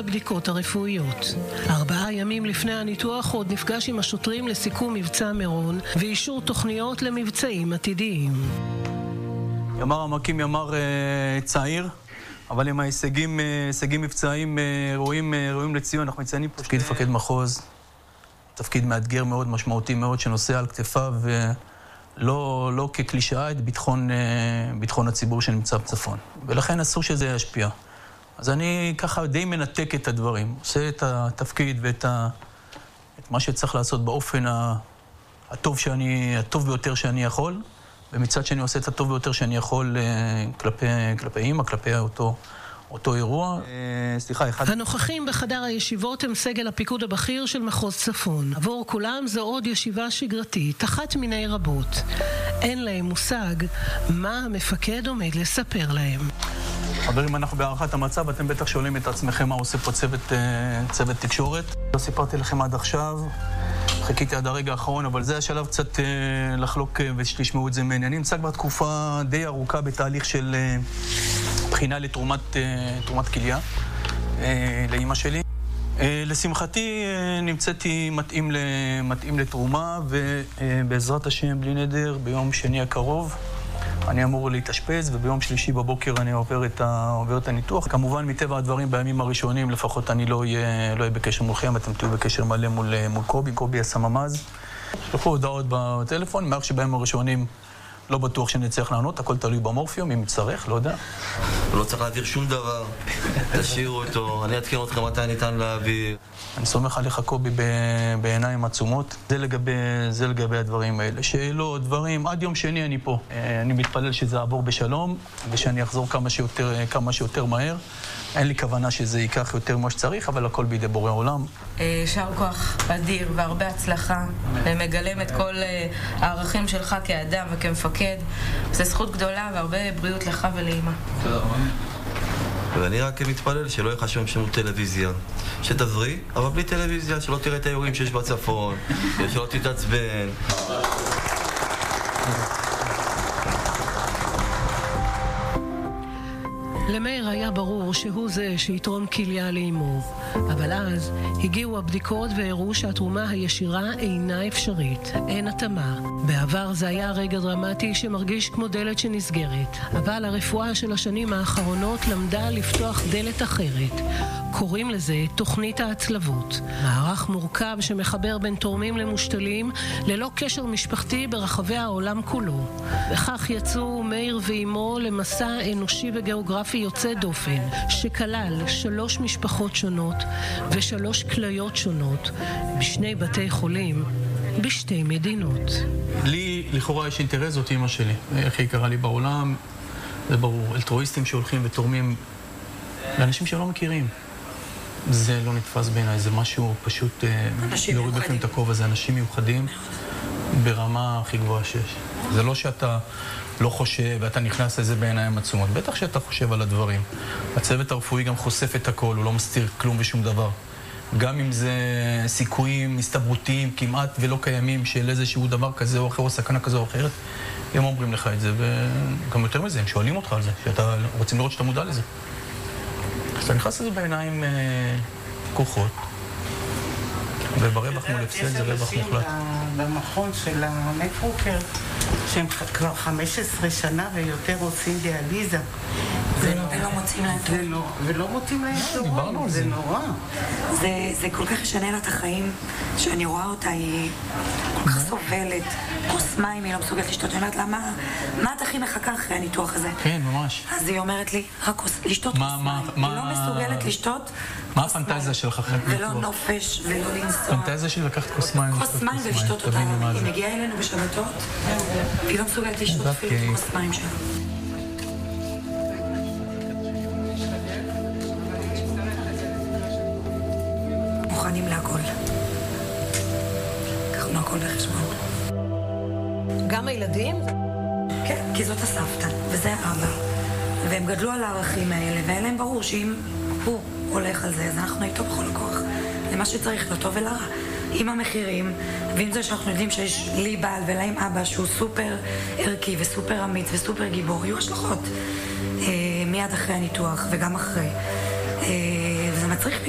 הבדיקות הרפואיות. 4 ימים לפני הניתוח עוד נפגש עם השוטרים לסיכום מבצע מירון ואישור תוכניות למבצעים עתידיים. ימ"ר עמקים ימ"ר צעיר, אבל עם ההישגים מבצעיים ראויים לציון. אנחנו מציינים פה תפקיד מפקד מחוז, תפקיד מאתגר מאוד, משמעותי מאוד, שנושא על כתפיו לא כקלישאה את ביטחון הציבור שנמצא בצפון. ולכן אסור שזה ישפיע. אז אני ככה די מנתק את הדברים, עושה את התפקיד ואת מה שצריך לעשות באופן הטוב ביותר שאני יכול, ומצד שני עושה את הטוב ביותר שאני יכול כלפי אמא, כלפי אותו אירוע. הנוכחים בחדר הישיבות הם סגל הפיקוד הבכיר של מחוז צפון. עבור כולם זו עוד ישיבה שגרתית, אחת מיני רבות. אין להם מושג מה המפקד עומד לספר להם. חברים, אנחנו בהערכת המצב, אתם בטח שואלים את עצמכם מה עושה פה צוות תקשורת. לא סיפרתי לכם עד עכשיו, חיכיתי עד הרגע האחרון, אבל זה השלב קצת לחלוק ושתשמעו את זה ממני. אני נמצא כבר תקופה די ארוכה בתהליך של בחינה לתרומת כליה לאמא שלי. לשמחתי נמצאתי מתאים לתרומה, ובעזרת השם בלי נדר ביום שני הקרוב אני אמור להתאשפז, וביום שלישי בבוקר אני עובר את הניתוח. כמובן, מטבע הדברים, בימים הראשונים, לפחות אני לא אהיה בקשר מולכם, אתם תהיו בקשר מלא מול קובי הסממז. שלחו הודעות בטלפון, מערך שבימים הראשונים לא בטוח שנצליח לענות, הכל תלוי במורפיום, אם יצטרך, לא יודע. לא צריך להעביר שום דבר, תשאירו אותו, אני אתקן אתכם מתי ניתן להעביר. אני סומך עליך, קובי, בעיניים עצומות. זה לגבי הדברים האלה. שאלות, דברים, עד יום שני אני פה. אני מתפלל שזה יעבור בשלום, ושאני אחזור כמה שיותר מהר. אין לי כוונה שזה ייקח יותר מה שצריך, אבל הכל בידי בורא עולם. שר כוח אדיר והרבה הצלחה, ומגלם את כל הערכים שלך כאדם וכמפקד. זו זכות גדולה והרבה בריאות לך ולאמא. תודה רבה. ואני רק מתפלל שלא יהיה חשוב שום טלוויזיה, שתבריא, אבל בלי טלוויזיה, שלא תראה את האירועים שיש בצפון, שלא תתעצבן. למאיר היה ברור שהוא זה שיתרום כליה לאמו, אבל אז הגיעו הבדיקות והראו שהתרומה הישירה אינה אפשרית, אין התאמה. בעבר זה היה רגע דרמטי שמרגיש כמו דלת שנסגרת, אבל הרפואה של השנים האחרונות למדה לפתוח דלת אחרת. קוראים לזה תוכנית ההצלבות, מערך מורכב שמחבר בין תורמים למושתלים ללא קשר משפחתי ברחבי העולם כולו. וכך יצאו מאיר ואמו למסע אנושי וגיאוגרפי יוצא דופן, שכלל 3 משפחות שונות ו3 כליות שונות, בשני בתי חולים, בשתי מדינות. לי, לכאורה, יש אינטרס, זאת אמא שלי. איך היא קרה לי בעולם, זה ברור. אלטרואיסטים שהולכים ותורמים לאנשים שלא מכירים. זה לא נתפס בעיניי, זה משהו פשוט להוריד בפנים את הכובע, זה אנשים מיוחדים ברמה הכי גבוהה שיש. זה לא שאתה לא חושב ואתה נכנס לזה בעיניים עצומות, בטח שאתה חושב על הדברים. הצוות הרפואי גם חושף את הכל, הוא לא מסתיר כלום ושום דבר. גם אם זה סיכויים הסתברותיים כמעט ולא קיימים של איזשהו דבר כזה או אחר או סכנה כזו או אחרת, הם אומרים לך את זה, וגם יותר מזה, הם שואלים אותך על זה, שאתה רוצים לראות שאתה מודע לזה. אז אתה נכנס לזה בעיניים פקוחות, וברווח מול הפסד זה רווח מוחלט. במכון של המטרוקר, שהם כבר 15 שנה ויותר עושים דיאליזה. ולא מוצאים להם טוב. ולא מוצאים להם טוב, זה נורא. זה כל כך ישנה לה את החיים, שאני רואה אותה, היא כל כך סובלת, כוס מים, היא לא מסוגלת לשתות. אני אומרת לה, מה את הכי מחכה אחרי הניתוח הזה? כן, ממש. אז היא אומרת לי, רק לשתות כוס מים. היא לא מסוגלת לשתות. מה הפנטזיה שלך אחרי ניתוח? ולא נופש, ולא לנסוע. הפנטזיה של לקחת כוס מים. כוס מים ולשתות אותה. היא מגיעה אלינו בשבתות, והיא לא מסוגלת לשתות אפילו כוס מים שלה. מוכנים להכל. קחנו הכל בחשבון. גם הילדים? כן, כי זאת הסבתא, וזה האבא. והם גדלו על הערכים האלה, ואין להם ברור שאם הוא הולך על זה, אז אנחנו איתו בכל הכוח. זה מה שצריך, לטוב ולרע. עם המחירים, ועם זה שאנחנו יודעים שיש לי בעל ולהם אבא שהוא סופר ערכי וסופר אמיץ וסופר גיבור, יהיו השלכות מיד אחרי הניתוח וגם אחרי. וזה מצריך